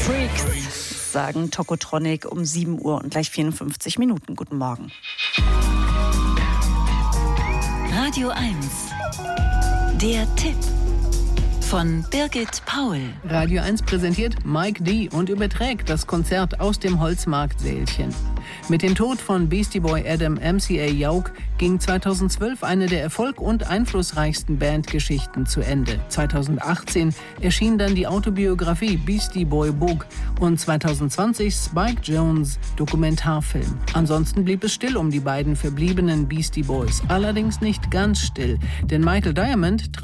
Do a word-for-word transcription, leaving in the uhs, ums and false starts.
Freaks, sagen Tokotronic um sieben Uhr und gleich vierundfünfzig Minuten. Guten Morgen. Radio eins. Der Tipp von Birgit Paul. Radio eins präsentiert Mike D. und überträgt das Konzert aus dem Holzmarkt-Sälchen. Mit dem Tod von Beastie Boy Adam M C A Yauch ging zweitausendzwölf eine der erfolg- und einflussreichsten Bandgeschichten zu Ende. zweitausendachtzehn erschien dann die Autobiografie Beastie Boy Book und zweitausendzwanzig Spike Jonze Dokumentarfilm. Ansonsten blieb es still um die beiden verbliebenen Beastie Boys. Allerdings nicht ganz still, denn Michael Diamond